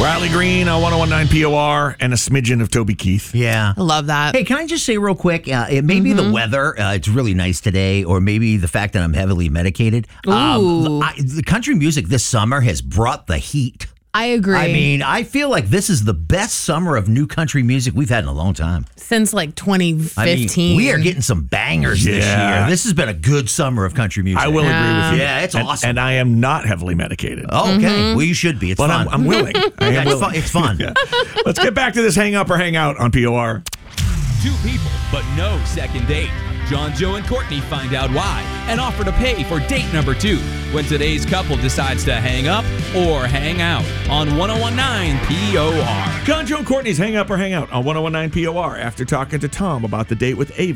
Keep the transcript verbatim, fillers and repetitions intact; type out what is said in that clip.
Riley Green on one oh one point nine P O R and a smidgen of Toby Keith. Yeah. I love that. Hey, can I just say real quick? Uh, it may be Mm-hmm. the weather. Uh, it's really nice today, or maybe the fact that I'm heavily medicated. Ooh. Um, I, the country music this summer has brought the heat. I agree. I mean, I feel like this is the best summer of new country music we've had in a long time. Since like twenty fifteen. I mean, we are getting some bangers this Yeah. year. This has been a good summer of country music. I will Yeah. agree with you. Yeah, it's And- awesome. And I am not heavily medicated. Oh, okay. Well, you should be. It's But fun. I'm, I'm willing. I am Yeah, it's, willing. fun. it's fun. Yeah. Let's get back to this hang up or hang out on P O R. Two people, but no second date. John, Joe, and Courtney find out why and offer to pay for date number two when today's couple decides to hang up or hang out on one oh one point nine P O R. John, Joe, and Courtney's hang up or hang out on one oh one point nine P O R after talking to Tom about the date with Ava.